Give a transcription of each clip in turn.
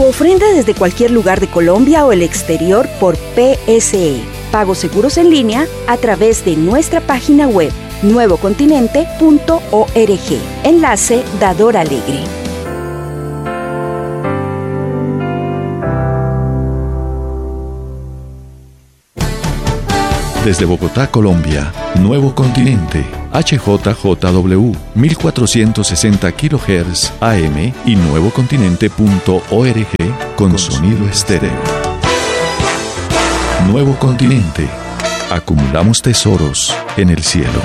Ofrenda desde cualquier lugar de Colombia o el exterior por PSE. Pagos seguros en línea a través de nuestra página web nuevocontinente.org. Enlace Dador Alegre. Desde Bogotá, Colombia, Nuevo Continente, HJJW, 1460 kHz AM y nuevocontinente.org con sonido estéreo. Nuevo Continente. Acumulamos tesoros en el cielo.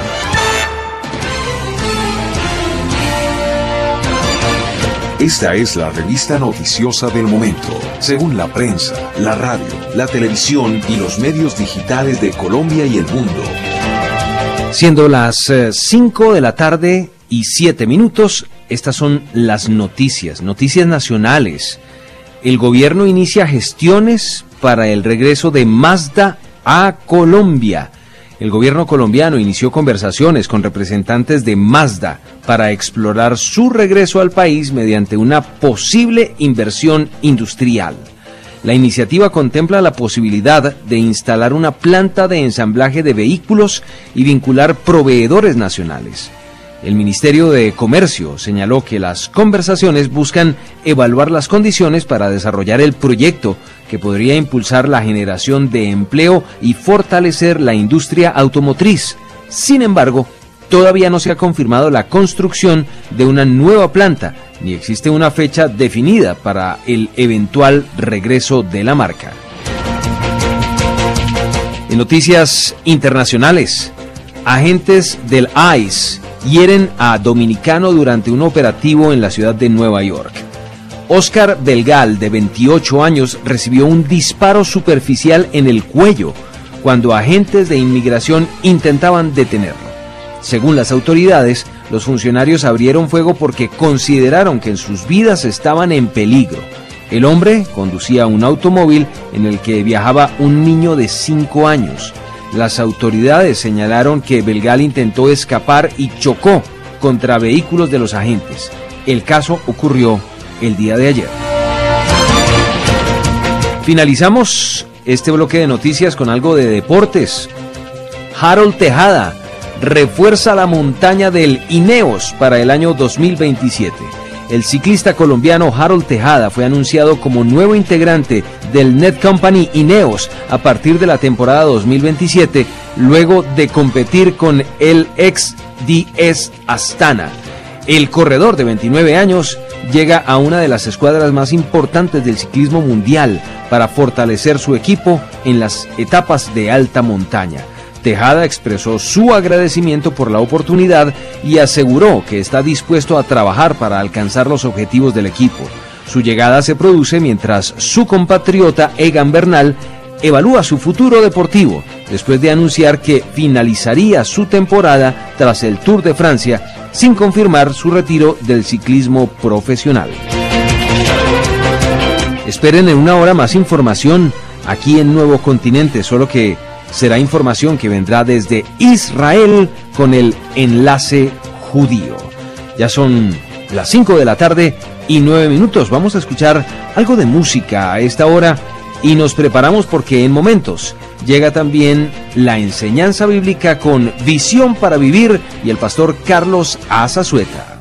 Esta es la revista noticiosa del momento, según la prensa, la radio, la televisión y los medios digitales de Colombia y el mundo. Siendo las 5 de la tarde y 7 minutos, estas son las noticias nacionales. El gobierno inicia gestiones para el regreso de Mazda a Colombia. El gobierno colombiano inició conversaciones con representantes de Mazda para explorar su regreso al país mediante una posible inversión industrial. La iniciativa contempla la posibilidad de instalar una planta de ensamblaje de vehículos y vincular proveedores nacionales. El Ministerio de Comercio señaló que las conversaciones buscan evaluar las condiciones para desarrollar el proyecto que podría impulsar la generación de empleo y fortalecer la industria automotriz. Sin embargo, todavía no se ha confirmado la construcción de una nueva planta, ni existe una fecha definida para el eventual regreso de la marca. En noticias internacionales, agentes del ICE hieren a dominicano durante un operativo en la ciudad de Nueva York. Oscar Belgal, de 28 años, recibió un disparo superficial en el cuello cuando agentes de inmigración intentaban detenerlo. Según las autoridades, los funcionarios abrieron fuego porque consideraron que sus vidas estaban en peligro. El hombre conducía un automóvil en el que viajaba un niño de 5 años. Las autoridades señalaron que Belgal intentó escapar y chocó contra vehículos de los agentes. El caso ocurrió el día de ayer. Finalizamos este bloque de noticias con algo de deportes. Harold Tejada refuerza la montaña del Ineos para el año 2027. El ciclista colombiano Harold Tejada fue anunciado como nuevo integrante del Netcompany Ineos a partir de la temporada 2027, luego de competir con el ex DS Astana. El corredor de 29 años llega a una de las escuadras más importantes del ciclismo mundial para fortalecer su equipo en las etapas de alta montaña. Tejada expresó su agradecimiento por la oportunidad y aseguró que está dispuesto a trabajar para alcanzar los objetivos del equipo. Su llegada se produce mientras su compatriota Egan Bernal evalúa su futuro deportivo, después de anunciar que finalizaría su temporada tras el Tour de Francia, sin confirmar su retiro del ciclismo profesional. Esperen en una hora más información aquí en Nuevo Continente, solo que será información que vendrá desde Israel con el enlace judío. Ya son las 5 de la tarde y 9 minutos. Vamos a escuchar algo de música a esta hora y nos preparamos porque en momentos llega también la enseñanza bíblica con Visión para Vivir y el pastor Carlos Azazueta.